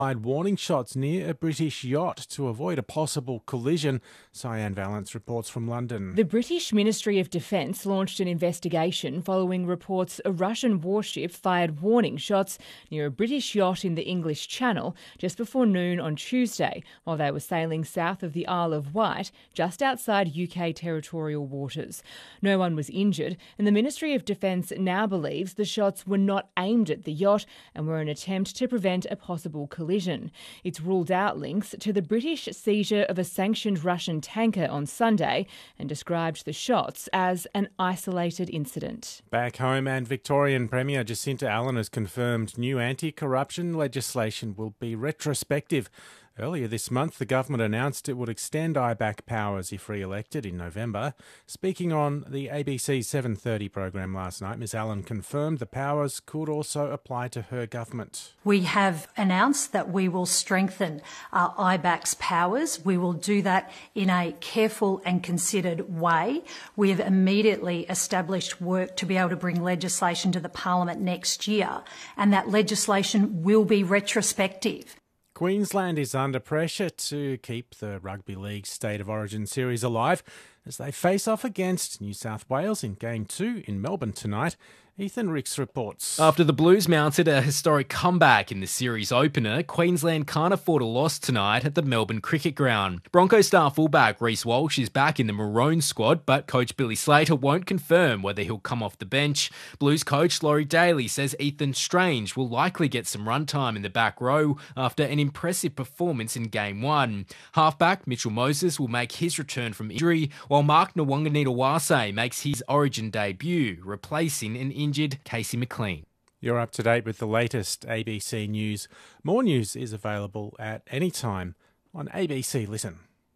fired warning shots near a British yacht to avoid a possible collision. Cyan Valance reports from London. The British Ministry of Defence launched an investigation following reports a Russian warship fired warning shots near a British yacht in the English Channel just before noon on Tuesday, while they were sailing south of the Isle of Wight, just outside UK territorial waters. No one was injured, and the Ministry of Defence now believes the shots were not aimed at the yacht and were an attempt to prevent a possible collision. It's ruled out links to the British seizure of a sanctioned Russian tanker on Sunday and described the shots as an isolated incident. Back home, and Victorian Premier Jacinta Allen has confirmed new anti-corruption legislation will be retrospective. Earlier this month, the government announced it would extend IBAC powers if re-elected in November. Speaking on the ABC 7:30 program last night, Ms Allen confirmed the powers could also apply to her government. We have announced that we will strengthen our IBAC's powers. We will do that in a careful and considered way. We have immediately established work to be able to bring legislation to the Parliament next year, and that legislation will be retrospective. Queensland is under pressure to keep the Rugby League State of Origin series alive as they face off against New South Wales in Game 2 in Melbourne tonight. Ethan Ricks reports. After the Blues mounted a historic comeback in the series opener, Queensland can't afford a loss tonight at the Melbourne Cricket Ground. Broncos star fullback Reece Walsh is back in the Maroon squad, but coach Billy Slater won't confirm whether he'll come off the bench. Blues coach Laurie Daly says Ethan Strange will likely get some runtime in the back row after an impressive performance in Game 1. Halfback Mitchell Moses will make his return from injury, while Mark Nwanganitawase makes his Origin debut, replacing an injured Casey McLean. You're up to date with the latest ABC News. More news is available at any time on ABC Listen.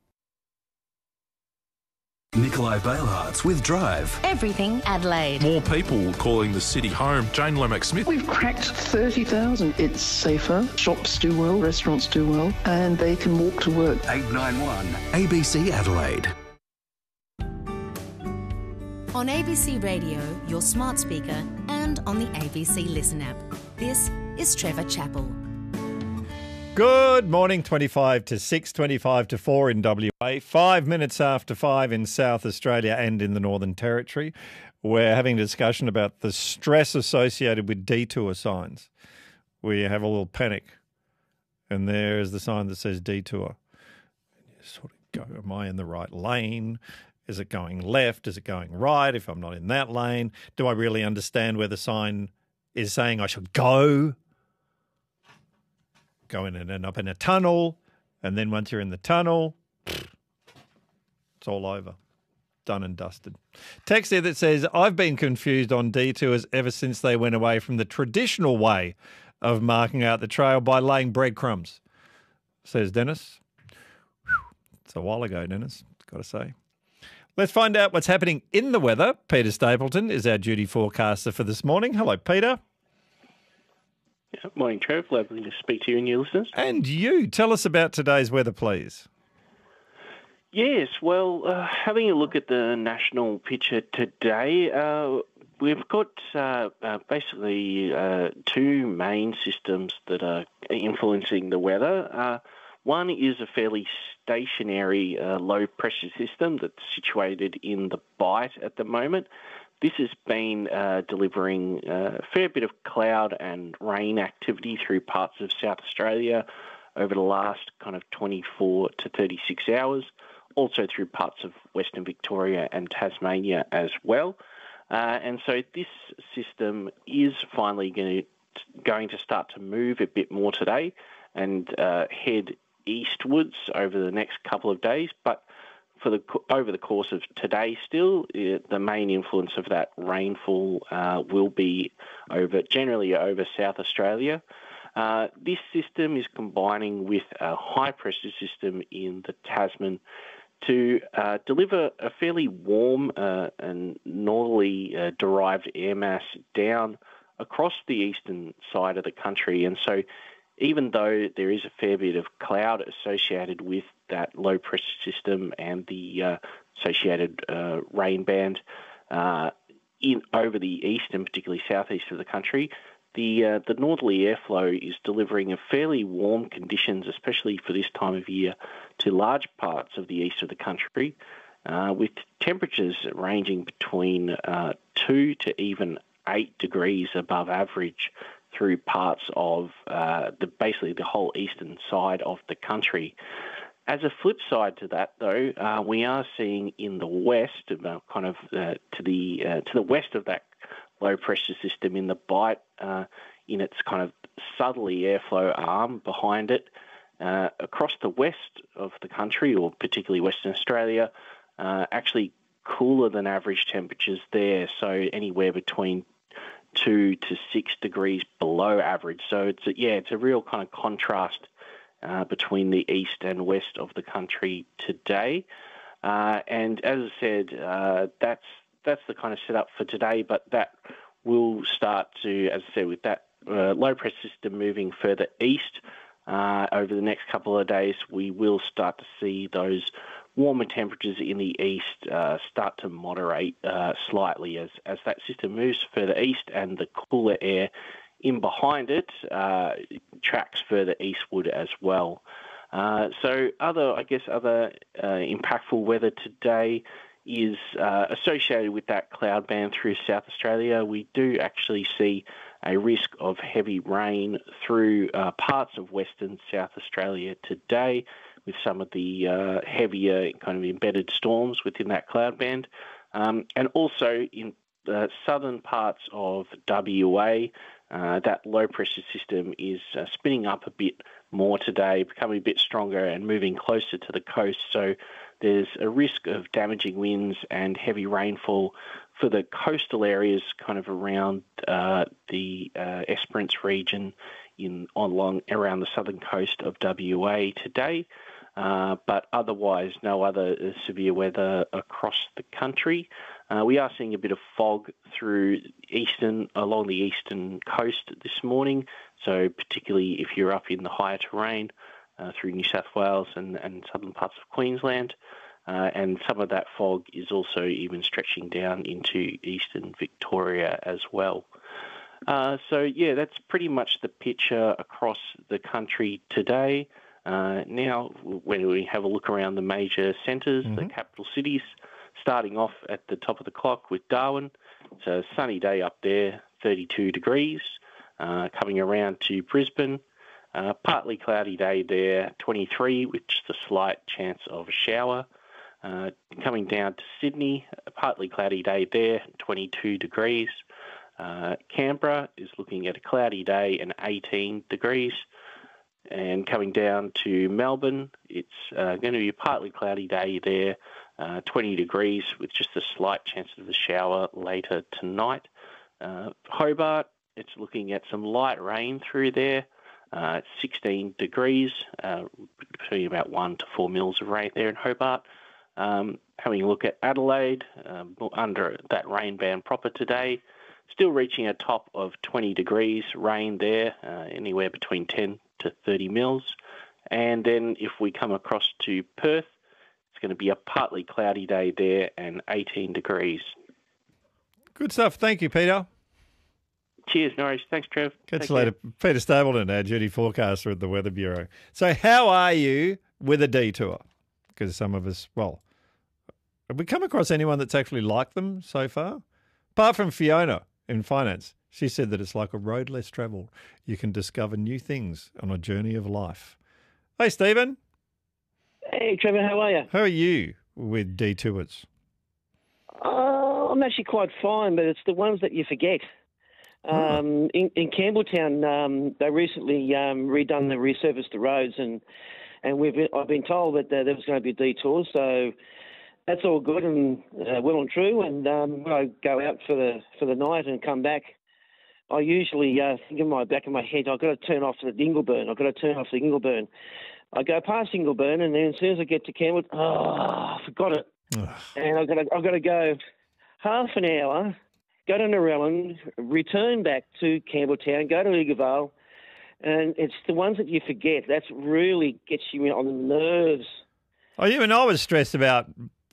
Nikolai Bailhartz with Drive. Everything Adelaide. More people calling the city home. Jane Lomax-Smith. We've cracked 30,000. It's safer. Shops do well, restaurants do well, and they can walk to work. 891 ABC Adelaide. On ABC Radio, your smart speaker, and on the ABC Listen app. This is Trevor Chappell. Good morning, 25 to 6, 25 to 4 in WA, 5 minutes after 5 in South Australia and in the Northern Territory. We're having a discussion about the stress associated with detour signs. We have a little panic, and there's the sign that says detour. And you sort of go, am I in the right lane? Is it going left? Is it going right? If I'm not in that lane, do I really understand where the sign is saying I should go? Go in and end up in a tunnel, and then once you're in the tunnel, it's all over. Done and dusted. Text here that says, I've been confused on detours ever since they went away from the traditional way of marking out the trail by laying breadcrumbs, says Dennis. It's a while ago, Dennis, got to say. Let's find out what's happening in the weather. Peter Stapleton is our duty forecaster for this morning. Hello, Peter. Yeah, morning, Trev. Lovely to speak to you and your listeners. And you. Tell us about today's weather, please. Yes, well, having a look at the national picture today, we've got basically two main systems that are influencing the weather. One is a fairly stationary low-pressure system that's situated in the Bight at the moment. This has been delivering a fair bit of cloud and rain activity through parts of South Australia over the last kind of 24 to 36 hours, also through parts of Western Victoria and Tasmania as well. And so this system is finally going to start to move a bit more today and head eastwards over the next couple of days, but over the course of today still, the main influence of that rainfall will be generally over South Australia. This system is combining with a high-pressure system in the Tasman to deliver a fairly warm and northerly derived air mass down across the eastern side of the country. And so even though there is a fair bit of cloud associated with that low-pressure system and the associated rain band over the east and particularly southeast of the country, the northerly airflow is delivering a fairly warm conditions, especially for this time of year, to large parts of the east of the country, with temperatures ranging between 2 to even 8 degrees above average through parts of basically the whole eastern side of the country. As a flip side to that, though, we are seeing in the west, to the west of that low pressure system in the Bight, in its kind of southerly airflow arm behind it, across the west of the country, or particularly Western Australia, actually cooler than average temperatures there, so anywhere between 2 to 6 degrees below average. So it's a real kind of contrast between the east and west of the country today. And as I said, that's the kind of setup for today, but that will start to, as I said, with that low pressure system moving further east over the next couple of days, we will start to see those warmer temperatures in the east start to moderate slightly as that system moves further east, and the cooler air in behind it tracks further eastward as well. So other impactful weather today is associated with that cloud band through South Australia. We do actually see a risk of heavy rain through parts of Western South Australia today, with some of the heavier kind of embedded storms within that cloud band. And also in the southern parts of WA, that low pressure system is spinning up a bit more today, becoming a bit stronger and moving closer to the coast. So there's a risk of damaging winds and heavy rainfall for the coastal areas kind of around the Esperance region around the southern coast of WA today. But otherwise, no other severe weather across the country. We are seeing a bit of fog through along the eastern coast this morning. So particularly if you're up in the higher terrain through New South Wales and southern parts of Queensland. And some of that fog is also even stretching down into eastern Victoria as well. That's pretty much the picture across the country today. Now, when we have a look around the major centres, the capital cities, starting off at the top of the clock with Darwin. It's a sunny day up there, 32 degrees. Coming around to Brisbane, partly cloudy day there, 23, with just a slight chance of a shower. Coming down to Sydney, a partly cloudy day there, 22 degrees. Canberra is looking at a cloudy day and 18 degrees. And coming down to Melbourne, it's going to be a partly cloudy day there, 20 degrees with just a slight chance of a shower later tonight. Hobart, it's looking at some light rain through there. It's 16 degrees, between about 1 to 4 mils of rain there in Hobart. Having a look at Adelaide, under that rain band proper today, still reaching a top of 20 degrees, rain there, anywhere between 10 to 30 mils. And then if we come across to Perth, it's going to be a partly cloudy day there and 18 degrees. Good stuff. Thank you, Peter. Cheers, Norris. Thanks, Trev. Catch you later. Peter Stapleton, our duty forecaster at the Weather Bureau. So how are you with a detour? Because some of us, have we come across anyone that's actually liked them so far? Apart from Fiona in finance. She said that it's like a road less travelled. You can discover new things on a journey of life. Hey, Stephen. Hey, Trevor, how are you? How are you with detours? I'm actually quite fine, but it's the ones that you forget. In Campbelltown, they recently resurfaced the roads, and I've been told that there was going to be a detour, so that's all good and well and true. And when I go out for the night and come back, I usually think in the back of my head, I've got to turn off the Ingleburn. I go past Ingleburn, and then as soon as I get to Campbelltown, I forgot it. And I've got to go half an hour, go to Narellan, return back to Campbelltown, go to Eaglevale, and it's the ones that you forget. That's really gets you on the nerves. Oh, even I was stressed about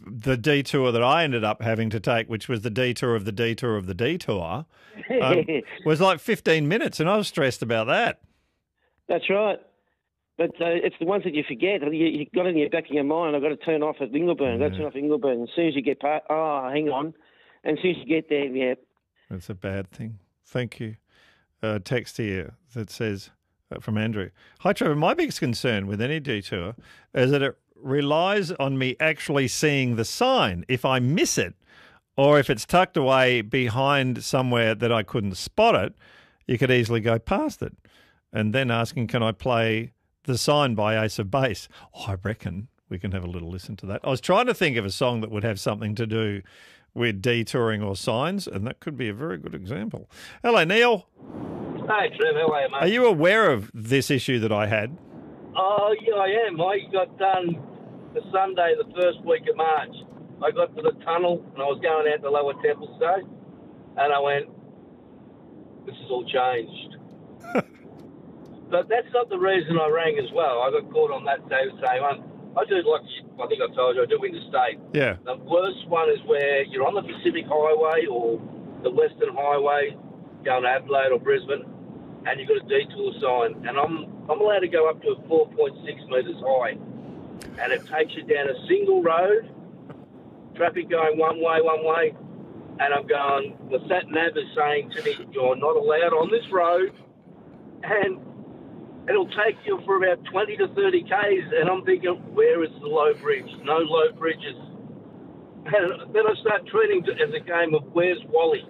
the detour that I ended up having to take, which was the detour of the detour of the detour, was like 15 minutes, and I was stressed about that. That's right. But it's the ones that you forget. You got in the back of your mind, I've got to turn off at Ingleburn. I've got to turn off at Ingleburn. As soon as you get past, hang on. And as soon as you get there, yeah. That's a bad thing. Thank you. Text here that says, from Andrew, "Hi Trevor, my biggest concern with any detour is that it relies on me actually seeing the sign. If I miss it, or if it's tucked away behind somewhere that I couldn't spot it, you could easily go past it." And then asking, can I play the sign by Ace of Base? Oh, I reckon we can have a little listen to that. I was trying to think of a song that would have something to do with detouring or signs, and that could be a very good example. Hello, Neil. Hey, Trev, how are you, mate? Are you aware of this issue that I had? Oh, yeah, I am. I got done the Sunday, the first week of March. I got to the tunnel, and I was going out to Lower Temple State, and I went, this has all changed. But that's not the reason I rang as well. I got caught on that day saying, I do, like I think I told you, I do interstate. Yeah. The worst one is where you're on the Pacific Highway or the Western Highway going to Adelaide or Brisbane, and you've got a detour sign, and I'm allowed to go up to 4.6 metres high, and it takes you down a single road, traffic going one way, and I'm going, the sat nav is saying to me, you're not allowed on this road, and it'll take you for about 20 to 30 Ks, and I'm thinking, where is the low bridge? No low bridges. And then I start treating it as a game of where's Wally?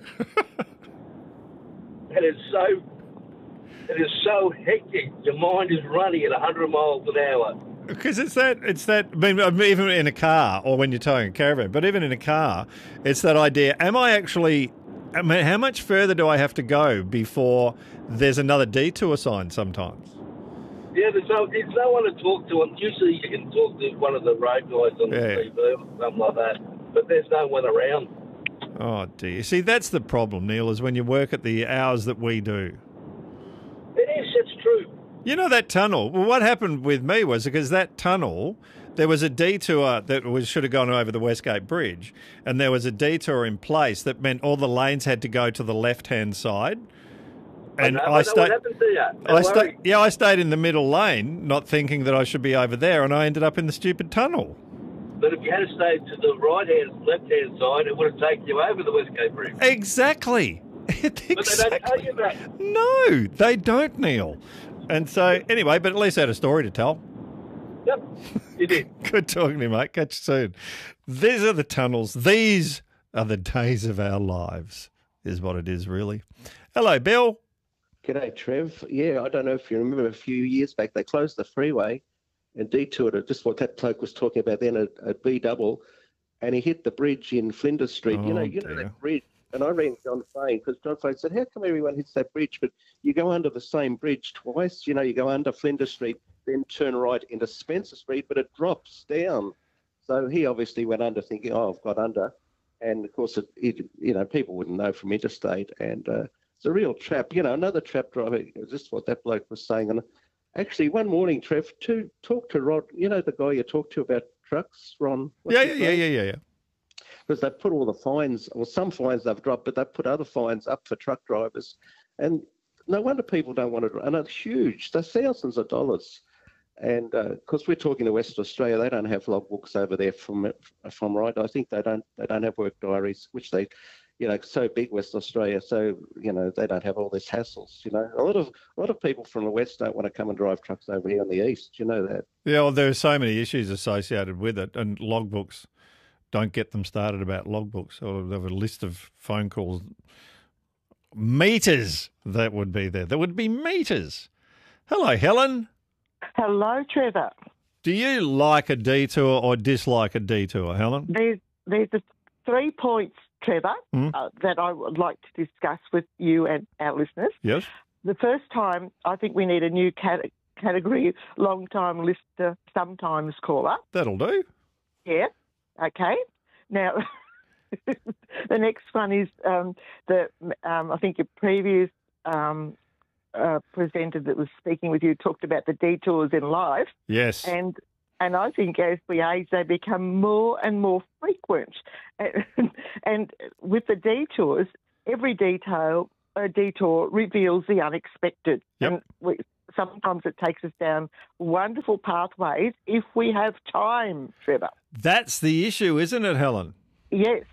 And it is so hectic. Your mind is running at 100 miles an hour. Because it's that, I mean, even in a car or when you're towing a caravan, but even in a car, it's that idea, how much further do I have to go before there's another detour sign sometimes? Yeah, there's no one to talk to. And usually you can talk to one of the road guys on the TV or something like that, but there's no one around. Oh, dear. See, that's the problem, Neil, is when you work at the hours that we do. It is, it's true. You know that tunnel? Well, what happened with me was because that tunnel, there was a detour that should have gone over the Westgate Bridge, and there was a detour in place that meant all the lanes had to go to the left-hand side. And I stayed. What happened to you? I stayed in the middle lane, not thinking that I should be over there, and I ended up in the stupid tunnel. But if you had stayed to the left-hand side, it would have taken you over the Westgate Bridge. Exactly. But they don't tell you that. No, they don't, Neil. And so, anyway, but at least I had a story to tell. Yep, you did. Good talking to you, mate. Catch you soon. These are the tunnels. These are the days of our lives, is what it is, really. Hello, Bill. G'day, Trev. Yeah, I don't know if you remember a few years back, they closed the freeway and detoured it, just what that bloke was talking about then, a B-double, and he hit the bridge in Flinders Street. Oh, you know that bridge. And I rang John Fane, because John Fane said, how come everyone hits that bridge? But you go under the same bridge twice. You know, you go under Flinders Street, then turn right into Spencer Street, but it drops down. So he obviously went under thinking, I've got under. And, of course, people wouldn't know from interstate. And it's a real trap. You know, another trap driver, just what that bloke was saying. And actually, one morning, Trev, to talk to Rod, you know the guy you talked to about trucks, Ron? Yeah. Because they've put all the fines, or some fines they've dropped, but they've put other fines up for truck drivers. And no wonder people don't want to, and it's huge. They're thousands of dollars. And because we're talking to Western Australia, they don't have logbooks over there, if I'm right. I think they don't have work diaries, which they, so big Western Australia, so they don't have all these hassles. A lot of people from the west don't want to come and drive trucks over here on the east. You know that. Yeah, well, there are so many issues associated with it, and logbooks. Don't get them started about logbooks. Or they have a list of phone calls. Meters that would be there. There would be meters. Hello, Helen. Hello, Trevor. Do you like a detour or dislike a detour, Helen? There's 3 points, Trevor, that I would like to discuss with you and our listeners. Yes. The first time, I think we need a new category, long-time listener, sometimes caller. That'll do. Yeah. Okay. Now, the next one is I think your previous presenter that was speaking with you talked about the detours in life. Yes. And And I think as we age, they become more and more frequent. And with the detours, every detour reveals the unexpected. Yep. And sometimes it takes us down wonderful pathways if we have time, Trevor. That's the issue, isn't it, Helen? Yes.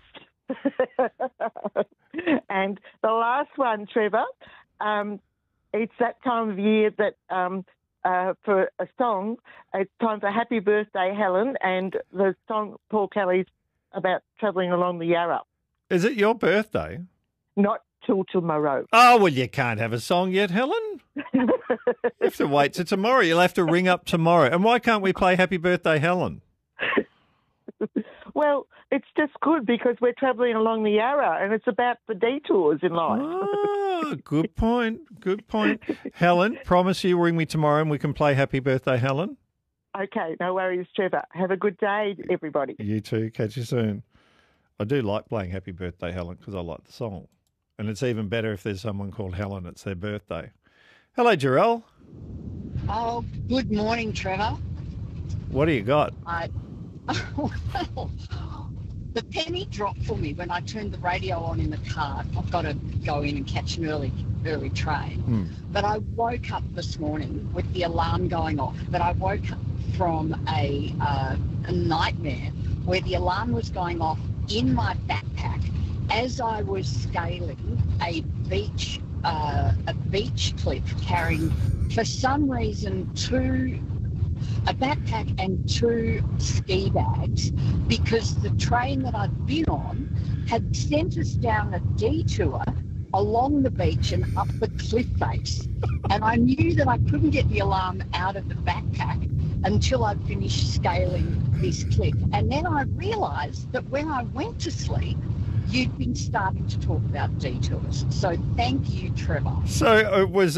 And the last one, Trevor, it's that time of year that for a song, it's time for Happy Birthday, Helen, and the song Paul Kelly's about travelling along the Yarra. Is it your birthday? Not till tomorrow. Oh, well, you can't have a song yet, Helen. You have to wait till tomorrow. You'll have to ring up tomorrow. And why can't we play Happy Birthday, Helen? Well, it's just good because we're travelling along the Yarra and it's about the detours in life. Oh, good point. Good point. Helen, promise you ring me tomorrow and we can play Happy Birthday, Helen. Okay, no worries, Trevor. Have a good day, everybody. You too. Catch you soon. I do like playing Happy Birthday, Helen, because I like the song. And it's even better if there's someone called Helen. It's their birthday. Hello, Jarell. Oh, good morning, Trevor. What do you got? Well, the penny dropped for me when I turned the radio on in the car. I've got to go in and catch an early train. But I woke up this morning with the alarm going off. But I woke up from a nightmare where the alarm was going off in my backpack as I was scaling a beach cliff carrying, for some reason, a backpack and 2 ski bags, because the train that I'd been on had sent us down a detour along the beach and up the cliff face. And I knew that I couldn't get the alarm out of the backpack until I'd finished scaling this cliff. And then I realised that when I went to sleep, you'd been starting to talk about detours. So thank you, Trevor. So it was...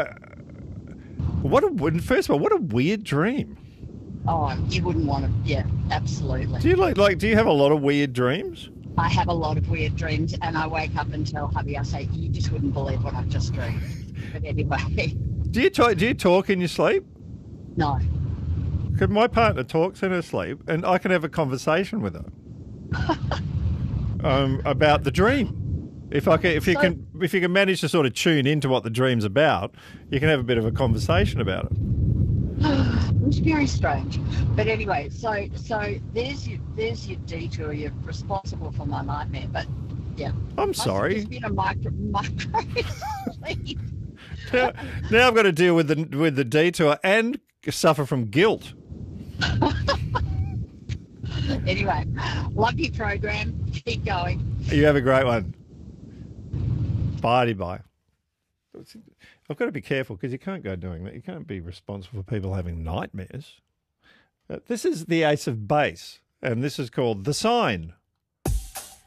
First of all, what a weird dream. Oh, you wouldn't want to. Yeah, absolutely. Do you do you have a lot of weird dreams? I have a lot of weird dreams, and I wake up and tell hubby, I say, you just wouldn't believe what I've just dreamed. But anyway. Do you talk in your sleep? No. Because my partner talks in her sleep, and I can have a conversation with her about the dream. If you can manage to sort of tune into what the dream's about, you can have a bit of a conversation about it. It's very strange, but anyway, so there's your detour. You're responsible for my nightmare, but yeah. I'm sorry. It's been a micro sleep. Now I've got to deal with the detour and suffer from guilt. Anyway, love your program. Keep going. You have a great one. Bye. I've got to be careful because you can't go doing that. You can't be responsible for people having nightmares. This is the Ace of Base, and this is called The Sign.